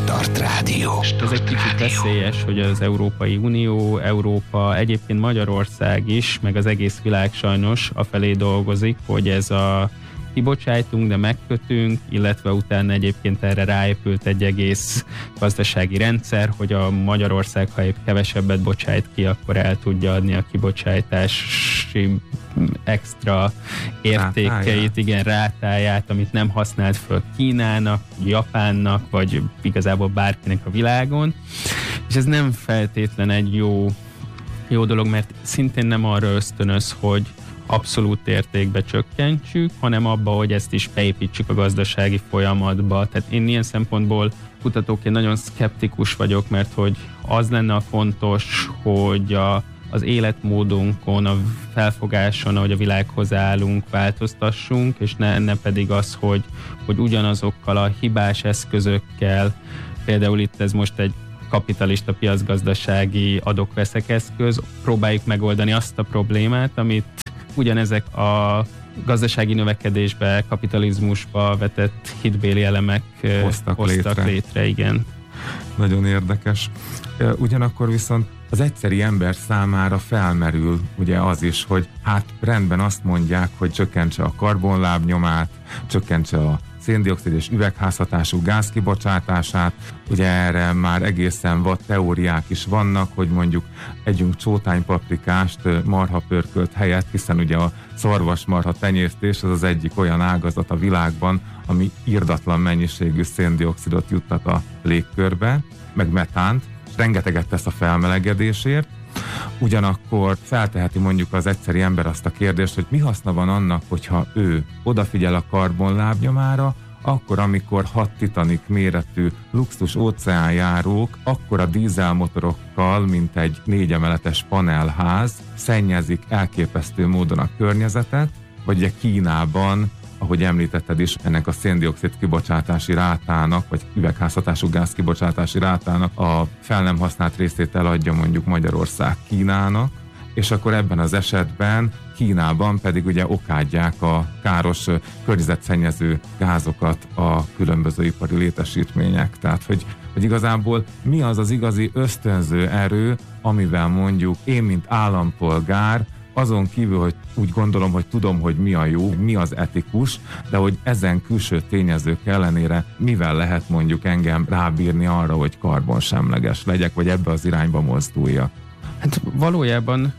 Start Rádió. Ez egy kicsit veszélyes, hogy az Európai Unió, Európa, egyébként Magyarország is, meg az egész világ sajnos afelé dolgozik, hogy ez a kibocsájtunk, de megkötünk, illetve utána egyébként erre ráépült egy egész gazdasági rendszer, hogy a Magyarország, ha épp kevesebbet bocsájt ki, akkor el tudja adni a kibocsátási extra értékeit, igen, rátáját, amit nem használt föl Kínának, Japánnak, vagy igazából bárkinek a világon. És ez nem feltétlen egy jó dolog, mert szintén nem arra ösztönöz, hogy abszolút értékbe csökkentsük, hanem abba, hogy ezt is beépítsük a gazdasági folyamatba. Tehát én ilyen szempontból kutatóként nagyon szkeptikus vagyok, mert hogy az lenne a fontos, hogy az életmódunkon, a felfogáson, ahogy a világhoz állunk, változtassunk, és ne pedig az, hogy ugyanazokkal a hibás eszközökkel, például itt ez most egy kapitalista piacgazdasági adok-veszek eszköz, próbáljuk megoldani azt a problémát, amit ugyanezek a gazdasági növekedésbe, kapitalizmusba vetett hitbéli elemek hoztak létre, igen. Nagyon érdekes. Ugyanakkor viszont az egyszeri ember számára felmerül ugye az is, hogy hát rendben azt mondják, hogy csökkentse a karbonlábnyomát, csökkentse a széndioxid és üvegházhatású gáz kibocsátását. Ugye erre már egészen vad teóriák is vannak, hogy mondjuk együnk csótánypaprikást marhapörkölt helyett, hiszen ugye a szarvasmarha tenyésztés az egyik olyan ágazat a világban, ami irdatlan mennyiségű széndioxidot juttat a légkörbe, meg metánt, és rengeteget tesz a felmelegedésért. Ugyanakkor felteheti mondjuk az egyszeri ember azt a kérdést, hogy mi haszna van annak, hogyha ő odafigyel a karbonlábnyomára, akkor, amikor 6 Titanic méretű luxus óceánjárók akkora dízelmotorokkal, mint egy 4 emeletes panelház szennyezik elképesztő módon a környezetet, vagy ugye Kínában, ahogy említetted is, ennek a széndioxid kibocsátási rátának, vagy üvegházhatású gáz kibocsátási rátának a fel nem használt részét eladja mondjuk Magyarország Kínának, és akkor ebben az esetben Kínában pedig ugye okádják a káros környezetszennyező gázokat a különböző ipari létesítmények. Tehát, hogy igazából mi az az igazi ösztönző erő, amivel mondjuk én, mint állampolgár, azon kívül, hogy úgy gondolom, hogy tudom, hogy mi a jó, mi az etikus, de hogy ezen külső tényezők ellenére mivel lehet mondjuk engem rábírni arra, hogy karbonsemleges legyek, vagy ebbe az irányba mozduljak. Hát valójában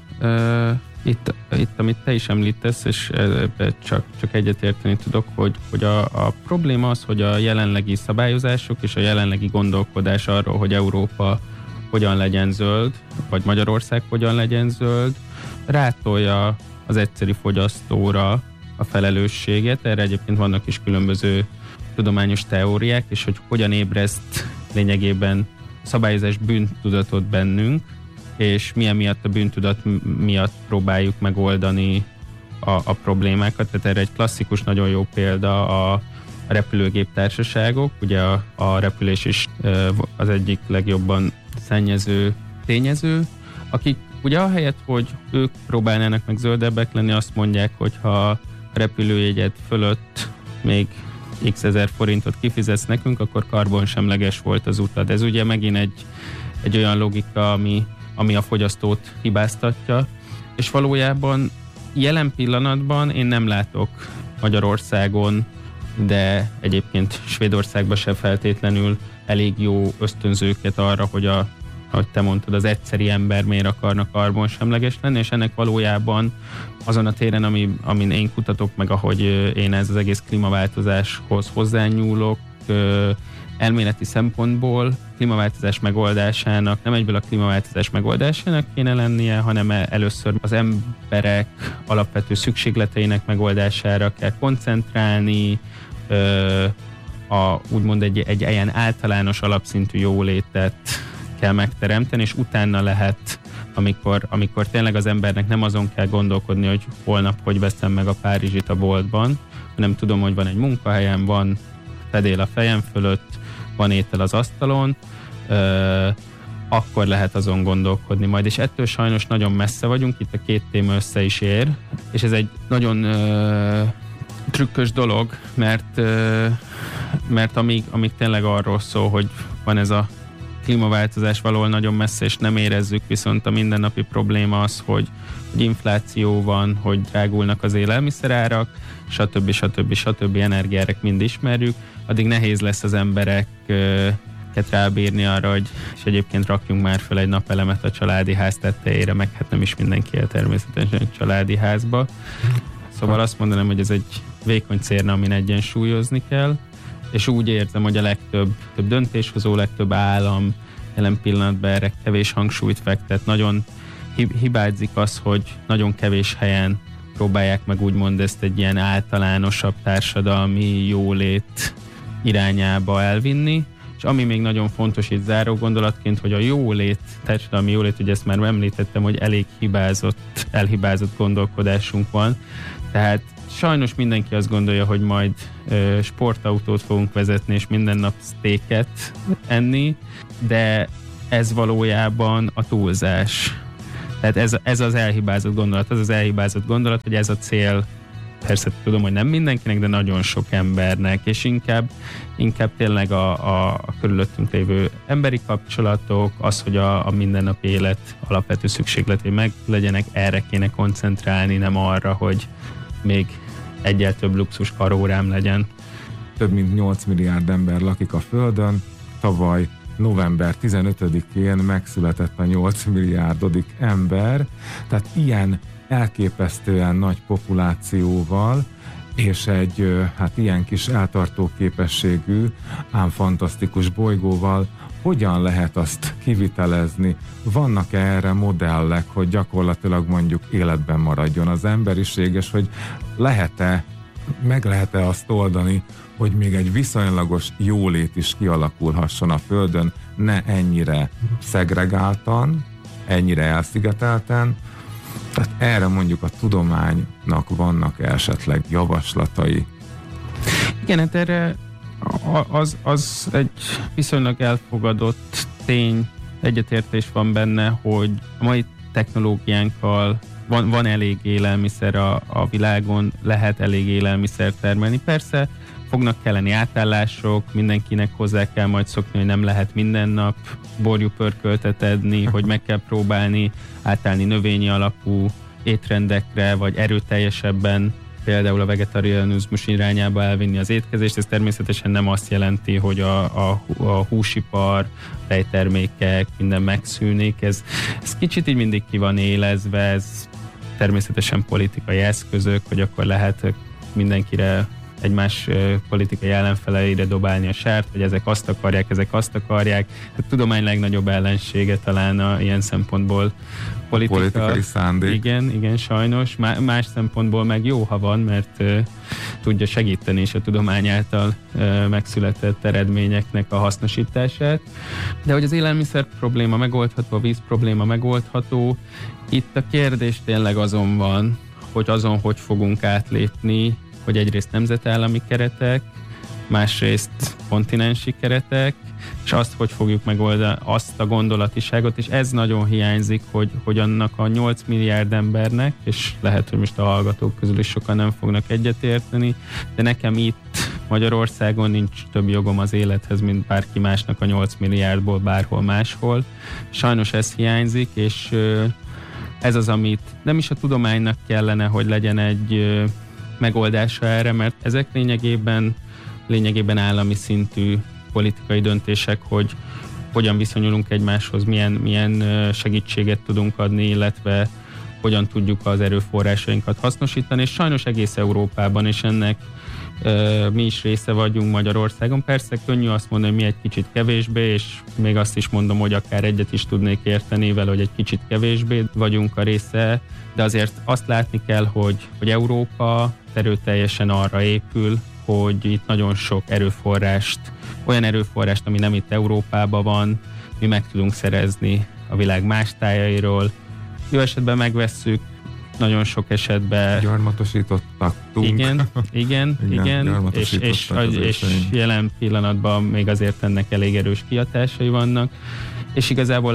itt amit te is említesz, és csak egyetérteni tudok, hogy a probléma az, hogy a jelenlegi szabályozások és a jelenlegi gondolkodás arról, hogy Európa hogyan legyen zöld, vagy Magyarország hogyan legyen zöld, rátolja az egyszeri fogyasztóra a felelősséget. Erre egyébként vannak is különböző tudományos teóriák, és hogy hogyan ébreszt lényegében szabályozás bűntudatot bennünk, és milyen miatt a bűntudat miatt próbáljuk megoldani a problémákat. Tehát erre egy klasszikus, nagyon jó példa a repülőgép társaságok. Ugye a repülés is az egyik legjobban szennyező tényező, akik ugye ahelyett, hogy ők próbálnának meg zöldebbek lenni, azt mondják, hogy ha a repülőjegyet fölött még x ezer forintot kifizetsz nekünk, akkor karbonsemleges volt az utad. Ez ugye megint egy olyan logika, ami a fogyasztót hibáztatja, és valójában jelen pillanatban én nem látok Magyarországon, de egyébként Svédországban se feltétlenül elég jó ösztönzőket arra, hogy ahogy te mondtad, az egyszeri ember miért akarna karbonsemleges lenni, és ennek valójában azon a téren, amin én kutatok, meg ahogy én ez az egész klímaváltozáshoz hozzányúlok, elméleti szempontból klímaváltozás megoldásának, nem egyből a klímaváltozás megoldásának kéne lennie, hanem először az emberek alapvető szükségleteinek megoldására kell koncentrálni, úgymond egy ilyen általános alapszintű jólétet kell megteremteni, és utána lehet, amikor tényleg az embernek nem azon kell gondolkodni, hogy holnap hogy veszem meg a Párizsit a boltban, hanem tudom, hogy van egy munkahelyem, van fedél a fejem fölött, van étel az asztalon, akkor lehet azon gondolkodni majd, és ettől sajnos nagyon messze vagyunk, itt a két téma össze is ér, és ez egy nagyon trükkös dolog, mert amíg tényleg arról szól, hogy van ez a klímaváltozás valahol nagyon messze, és nem érezzük, viszont a mindennapi probléma az, hogy infláció van, hogy drágulnak az élelmiszerárak, stb. Energiárak mind ismerjük, addig nehéz lesz az embereket rábírni arra, hogy és egyébként rakjunk már fel egy napelemet a családi ház tetejére, meg hát nem is mindenki él természetesen egy családi házba. Szóval azt mondanám, hogy ez egy vékony cérna, amin egyensúlyozni kell, és úgy érzem, hogy a legtöbb döntéshozó, legtöbb állam jelen pillanatban erre kevés hangsúlyt fektet. Nagyon hibázik az, hogy nagyon kevés helyen próbálják meg úgymond ezt egy ilyen általánosabb társadalmi jólét irányába elvinni, és ami még nagyon fontos itt záró gondolatként, hogy a jólét, társadalmi jólét, ugye ezt már említettem, hogy elég elhibázott gondolkodásunk van, tehát sajnos mindenki azt gondolja, hogy majd sportautót fogunk vezetni, és minden nap sztéket enni, de ez valójában a túlzás. Tehát ez az elhibázott gondolat. Az elhibázott gondolat, hogy ez a cél, persze tudom, hogy nem mindenkinek, de nagyon sok embernek, és inkább tényleg a körülöttünk lévő emberi kapcsolatok, az, hogy a mindennapi élet alapvető szükségletei meg legyenek, erre kéne koncentrálni, nem arra, hogy még egyel több luxus karórám legyen. Több mint 8 milliárd ember lakik a Földön. Tavaly november 15-én megszületett a 8 milliárdodik ember, tehát ilyen elképesztően nagy populációval és egy ilyen kis eltartó képességű, ám fantasztikus bolygóval hogyan lehet azt kivitelezni? Vannak erre modellek, hogy gyakorlatilag mondjuk életben maradjon az emberiség, és hogy meg lehet-e azt oldani, hogy még egy viszonylagos jólét is kialakulhasson a Földön, ne ennyire szegregáltan, ennyire elszigetelten. Tehát erre mondjuk a tudománynak vannak esetleg javaslatai. Igen, hát erre az egy viszonylag elfogadott tény, egyetértés van benne, hogy a mai technológiánkkal van elég élelmiszer a világon, lehet elég élelmiszer termelni. Persze fognak kelleni átállások, mindenkinek hozzá kell majd szokni, hogy nem lehet minden nap borjú pörköltet edni, hogy meg kell próbálni átállni növényi alapú étrendekre, vagy erőteljesebben például a vegetarianizmus irányába elvinni az étkezést. Ez természetesen nem azt jelenti, hogy a húsipar, tejtermékek, minden megszűnik. Ez kicsit így mindig ki van élezve, ez természetesen politikai eszközök, hogy akkor lehet mindenkire egymás politikai ellenfeleire dobálni a sárt, hogy ezek azt akarják. Hát tudomány legnagyobb ellensége talán ilyen szempontból politikai szándék. Igen, sajnos. Más szempontból meg jó, ha van, mert tudja segíteni is a tudomány által megszületett eredményeknek a hasznosítását. De hogy az élelmiszer probléma megoldható, a víz probléma megoldható, itt a kérdés tényleg azon van, hogy fogunk átlépni, hogy egyrészt nemzetállami keretek, másrészt kontinensi keretek, és azt, hogy fogjuk megoldani azt a gondolatiságot, és ez nagyon hiányzik, hogy annak a 8 milliárd embernek, és lehet, hogy most a hallgatók közül is sokan nem fognak egyetérteni, de nekem itt Magyarországon nincs több jogom az élethez, mint bárki másnak a 8 milliárdból bárhol máshol. Sajnos ez hiányzik, és ez az, amit nem is a tudománynak kellene, hogy legyen egy megoldása erre, mert ezek lényegében állami szintű politikai döntések, hogy hogyan viszonyulunk egymáshoz, milyen segítséget tudunk adni, illetve hogyan tudjuk az erőforrásainkat hasznosítani, és sajnos egész Európában, és ennek mi is része vagyunk Magyarországon. Persze könnyű azt mondani, hogy mi egy kicsit kevésbé, és még azt is mondom, hogy akár egyet is tudnék érteni vele, hogy egy kicsit kevésbé vagyunk a része, de azért azt látni kell, hogy Európa erőteljesen arra épül, hogy itt nagyon sok olyan erőforrást, ami nem itt Európában van, mi meg tudunk szerezni a világ más tájairól. Jó esetben megvesszük, nagyon sok esetben gyarmatosítottak. Igen, és jelen pillanatban még azért ennek elég erős kihatásai vannak, és igazából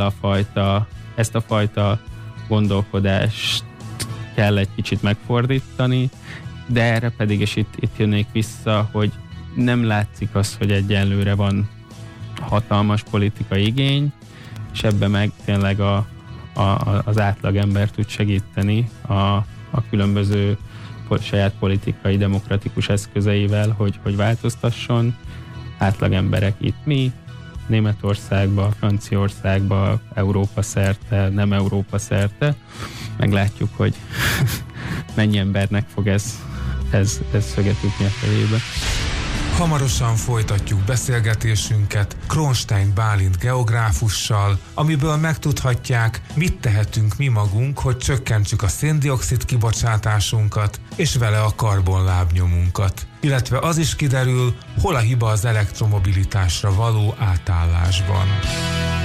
ezt a fajta gondolkodást kell egy kicsit megfordítani, De erre pedig, és itt jönnék vissza, hogy nem látszik az, hogy egyenlőre van hatalmas politikai igény, és ebben meg tényleg az átlagember tud segíteni a különböző saját politikai, demokratikus eszközeivel, hogy változtasson. Átlagemberek itt mi, Németországban, Franciaországban, Európa szerte, nem Európa szerte. Meglátjuk, hogy mennyi embernek fog ez szöget ütni a fejébe. Hamarosan folytatjuk beszélgetésünket Kronstein Bálint geográfussal, amiből megtudhatják, mit tehetünk mi magunk, hogy csökkentsük a szén-dioxid kibocsátásunkat, és vele a karbonlábnyomunkat. Illetve az is kiderül, hol a hiba az elektromobilitásra való átállásban.